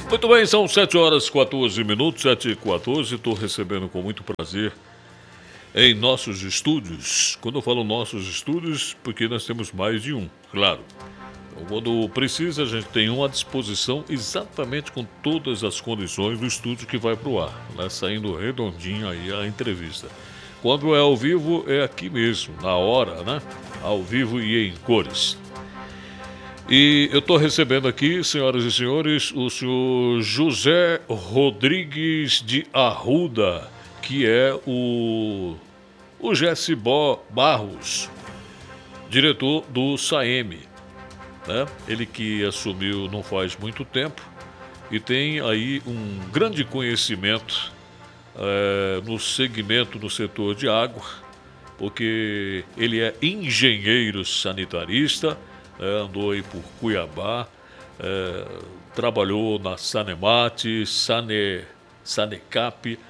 Muito bem, são 7 horas e 14 minutos, 7h14. Estou recebendo com muito prazer em nossos estúdios. Quando eu falo nossos estúdios, porque nós temos mais de um, claro. Então, quando precisa, a gente tem um à disposição exatamente com todas as condições do estúdio que vai para o ar, né? Saindo redondinho aí a entrevista. Quando é ao vivo, é aqui mesmo, na hora, né? Ao vivo e em cores. E eu estou recebendo aqui, senhoras e senhores, o senhor José Rodrigues de Arruda, que é o Jesse Barros, diretor do SAEME, né? Ele que assumiu não faz muito tempo e tem aí um grande conhecimento no segmento, no setor de água, porque ele é engenheiro sanitarista, andou aí por Cuiabá, trabalhou na Sanemate, Sanecap,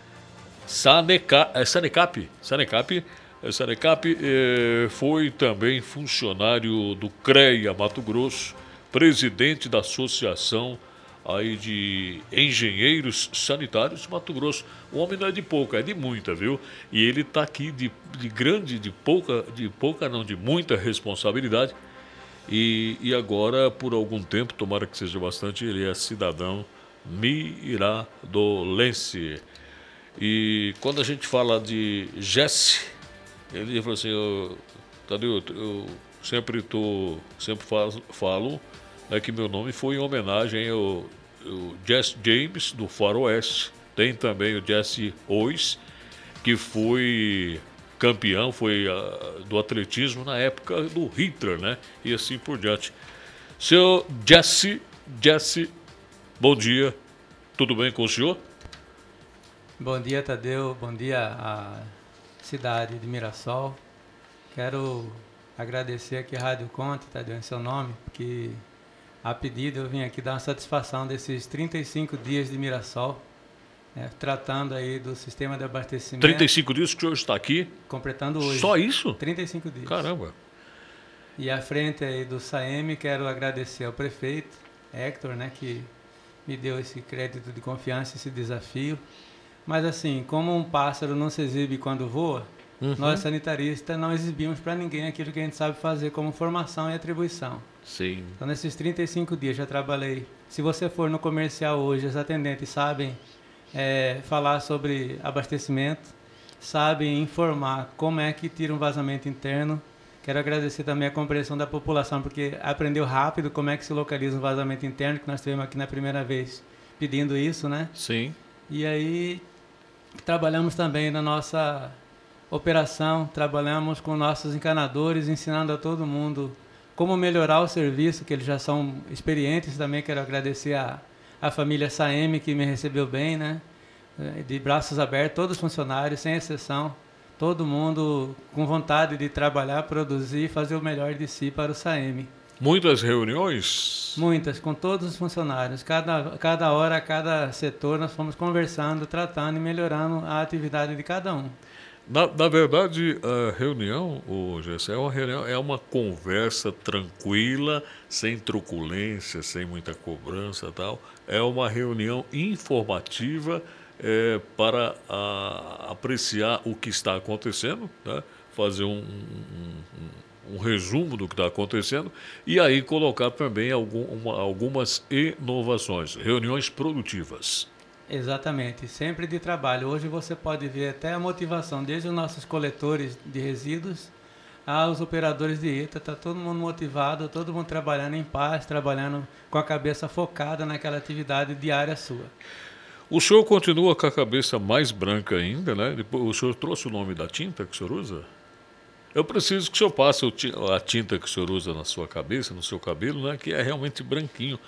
foi também funcionário do CREA Mato Grosso, presidente da Associação aí de Engenheiros Sanitários de Mato Grosso. O homem não é de pouca, é de muita, viu? E ele está aqui de muita responsabilidade. E agora, por algum tempo, tomara que seja bastante, ele é cidadão miradolense. E quando a gente fala de Jesse, ele falou assim, Tadeu, eu sempre falo, né, que meu nome foi em homenagem ao Jesse James, do Faroeste. Tem também o Jesse Ois, que foi campeão, do atletismo na época do Hitler, né? E assim por diante. Seu Jesse, bom dia. Tudo bem com o senhor? Bom dia, Tadeu. Bom dia à cidade de Mirassol. Quero agradecer aqui a Rádio Conte, Tadeu, em seu nome, porque a pedido eu vim aqui dar uma satisfação desses 35 dias de Mirassol, tratando aí do sistema de abastecimento. 35 dias que o senhor está aqui? Completando hoje. Só isso? 35 dias. Caramba. E à frente aí do SAEME, quero agradecer ao prefeito, Hector, né, que me deu esse crédito de confiança, esse desafio. Mas assim, como um pássaro não se exibe quando voa, nós sanitaristas não exibimos para ninguém aquilo que a gente sabe fazer como formação e atribuição. Sim. Então nesses 35 dias já trabalhei. Se você for no comercial hoje, os atendentes sabem falar sobre abastecimento, sabem informar como é que tira um vazamento interno. Quero agradecer também a compreensão da população, porque aprendeu rápido como é que se localiza um vazamento interno, que nós tivemos aqui na primeira vez pedindo isso, né? Sim. E aí trabalhamos também na nossa operação, trabalhamos com nossos encanadores, ensinando a todo mundo como melhorar o serviço, que eles já são experientes também. Quero agradecer a família SAEME, que me recebeu bem, né? De braços abertos, todos os funcionários, sem exceção, todo mundo com vontade de trabalhar, produzir e fazer o melhor de si para o SAEME. Muitas reuniões? Muitas, com todos os funcionários. Cada hora, cada setor, nós fomos conversando, tratando e melhorando a atividade de cada um. Na verdade, a reunião, Gessé, é uma conversa tranquila, sem truculência, sem muita cobrança e tal. É uma reunião informativa para apreciar o que está acontecendo, né? Fazer um resumo do que está acontecendo e aí colocar também algumas inovações, reuniões produtivas. Exatamente, sempre de trabalho. Hoje você pode ver até a motivação, desde os nossos coletores de resíduos aos operadores de ITA, está todo mundo motivado, todo mundo trabalhando em paz, trabalhando com a cabeça focada naquela atividade diária sua. O senhor continua com a cabeça mais branca ainda, né? O senhor trouxe o nome da tinta que o senhor usa? Eu preciso que o senhor passe a tinta que o senhor usa na sua cabeça, no seu cabelo, né? Que é realmente branquinho.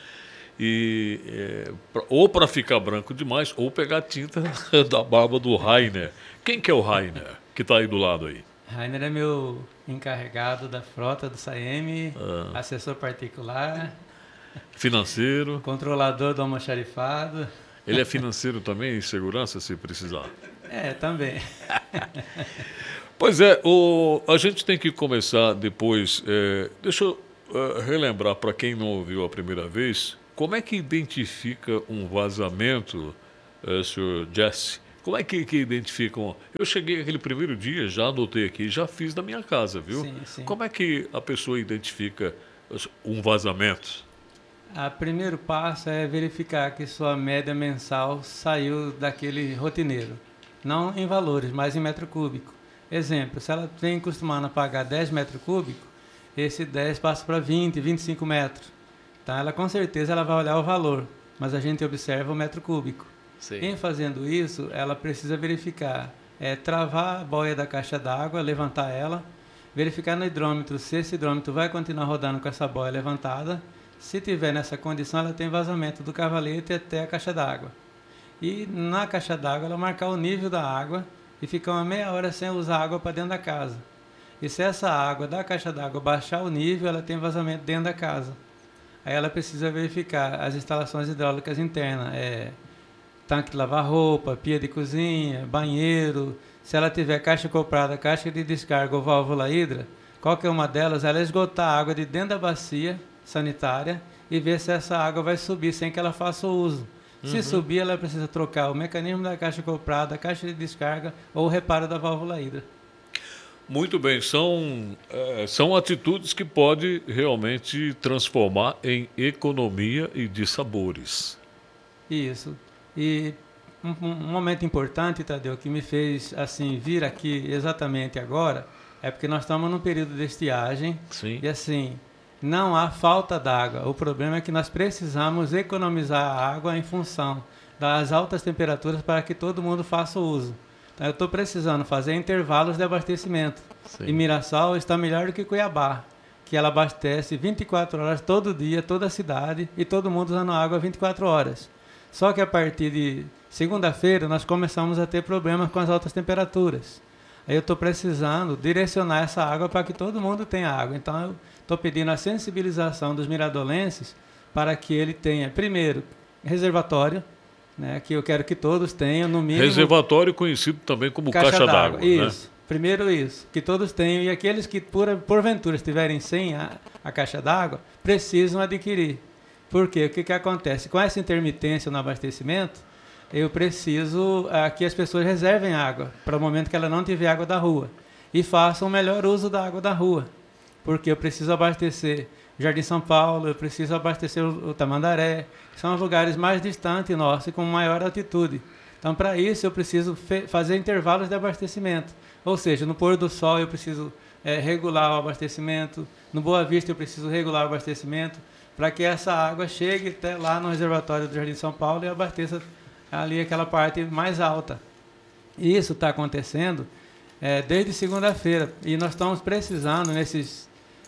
Ou para ficar branco demais, ou pegar a tinta da barba do Rainer. Quem que é o Rainer, que está aí do lado aí? Rainer é meu encarregado da frota do SAEME, assessor particular. Financeiro. Controlador do almoxarifado. Ele é financeiro também, em segurança, se precisar? Também. Pois a gente tem que começar depois. Deixa eu relembrar para quem não ouviu a primeira vez, Como é que identifica um vazamento, senhor Jesse? Como é que identificam? Eu cheguei aquele primeiro dia, já anotei aqui, já fiz da minha casa, viu? Sim, sim. Como é que a pessoa identifica um vazamento? O primeiro passo é verificar que sua média mensal saiu daquele rotineiro. Não em valores, mas em metro cúbico. Exemplo, se ela vem costumando pagar 10 metros cúbicos, esse 10 passa para 20, 25 metros. Então, ela com certeza ela vai olhar o valor, mas a gente observa o metro cúbico. Sim. Em fazendo isso, ela precisa verificar, travar a boia da caixa d'água, levantar ela, verificar no hidrômetro se esse hidrômetro vai continuar rodando com essa boia levantada. Se tiver nessa condição, ela tem vazamento do cavalete até a caixa d'água. E na caixa d'água, ela marcar o nível da água e ficar uma meia hora sem usar água para dentro da casa. E se essa água da caixa d'água baixar o nível, ela tem vazamento dentro da casa. Aí ela precisa verificar as instalações hidráulicas internas, tanque de lavar roupa, pia de cozinha, banheiro. Se ela tiver caixa acoplada, caixa de descarga ou válvula hidra, qualquer uma delas, ela esgotar a água de dentro da bacia sanitária e ver se essa água vai subir sem que ela faça o uso. Se subir, ela precisa trocar o mecanismo da caixa acoplada, a caixa de descarga ou o reparo da válvula hidra. Muito bem, são atitudes que podem realmente transformar em economia e de sabores. Isso. E um momento importante, Tadeu, que me fez assim vir aqui exatamente agora, é porque nós estamos num período de estiagem. Sim. E assim, não há falta d'água. O problema é que nós precisamos economizar a água em função das altas temperaturas para que todo mundo faça o uso. Então, eu estou precisando fazer intervalos de abastecimento. Sim. E Mirassol está melhor do que Cuiabá, que ela abastece 24 horas todo dia, toda a cidade, e todo mundo usando água 24 horas. Só que a partir de segunda-feira nós começamos a ter problemas com as altas temperaturas. Aí eu estou precisando direcionar essa água para que todo mundo tenha água. Então eu estou pedindo a sensibilização dos miradolenses para que ele tenha, primeiro, reservatório, né, que eu quero que todos tenham, no mínimo... Reservatório conhecido também como caixa d'água. Isso, né? Primeiro isso, que todos tenham. E aqueles que porventura estiverem sem a caixa d'água, precisam adquirir. Por quê? O que acontece? Com essa intermitência no abastecimento, eu preciso que as pessoas reservem água para o momento que ela não tiver água da rua. E façam o melhor uso da água da rua. Porque eu preciso abastecer Jardim São Paulo, eu preciso abastecer o Tamandaré, que são os lugares mais distantes nossos e com maior altitude. Então, para isso, eu preciso fazer intervalos de abastecimento. Ou seja, no pôr do sol eu preciso regular o abastecimento, no Boa Vista eu preciso regular o abastecimento, para que essa água chegue até lá no reservatório do Jardim São Paulo e abasteça ali aquela parte mais alta. E isso está acontecendo desde segunda-feira. E nós estamos precisando, nesses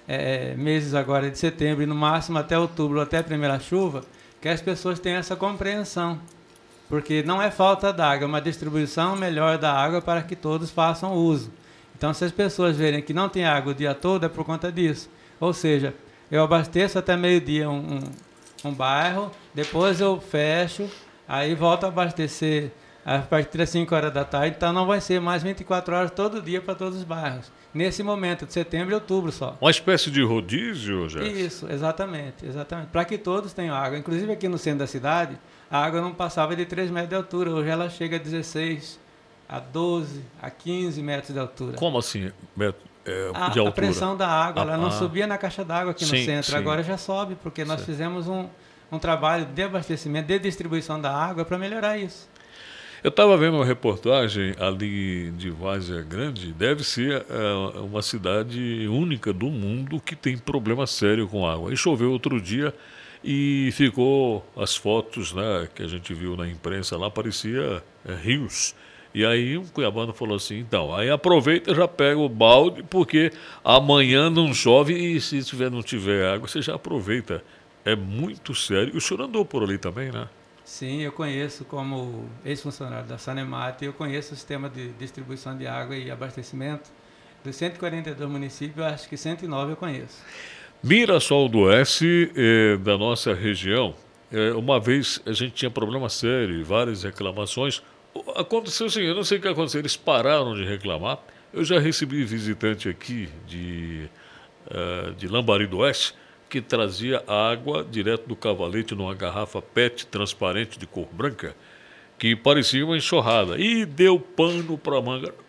meses agora de setembro e no máximo até outubro, até a primeira chuva, que as pessoas tenham essa compreensão. Porque não é falta d'água, é uma distribuição melhor da água para que todos façam uso. Então, se as pessoas verem que não tem água o dia todo, é por conta disso. Ou seja, eu abasteço até meio-dia um bairro, depois eu fecho, aí volto a abastecer a partir das 5 horas da tarde, então não vai ser mais 24 horas todo dia para todos os bairros. Nesse momento, de setembro e outubro só. Uma espécie de rodízio, Jess? Isso, exatamente. Para que todos tenham água. Inclusive aqui no centro da cidade, a água não passava de 3 metros de altura. Hoje ela chega a 16, a 12, a 15 metros de altura. Como assim, de altura? A pressão da água, ela não subia na caixa d'água aqui no centro. Sim. Agora já sobe, porque nós fizemos um trabalho de abastecimento, de distribuição da água para melhorar isso. Eu estava vendo uma reportagem ali de Várzea Grande. Deve ser uma cidade única do mundo que tem problema sério com água. E choveu outro dia e ficou as fotos, né, que a gente viu na imprensa lá, parecia rios. E aí um cuiabano falou assim, então, aí aproveita e já pega o balde, porque amanhã não chove e se não tiver água, você já aproveita. É muito sério. O senhor andou por ali também, né? Sim, eu conheço como ex-funcionário da Sanemate, eu conheço o sistema de distribuição de água e abastecimento. Dos 142 municípios, eu acho que 109 eu conheço. Mirassol do Oeste, da nossa região, uma vez a gente tinha problema sério e várias reclamações. Aconteceu assim, eu não sei o que aconteceu, eles pararam de reclamar. Eu já recebi visitante aqui de Lambari do Oeste, que trazia água direto do cavalete numa garrafa PET transparente de cor branca, que parecia uma enxurrada. E deu pano para manga.